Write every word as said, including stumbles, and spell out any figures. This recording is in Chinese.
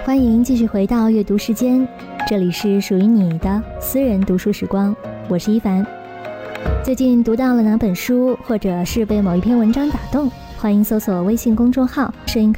欢迎继续回到阅读时间，这里是属于你的私人读书时光，我是一凡。最近读到了哪本书，或者是被某一篇文章打动，欢迎搜索微信公众号摄影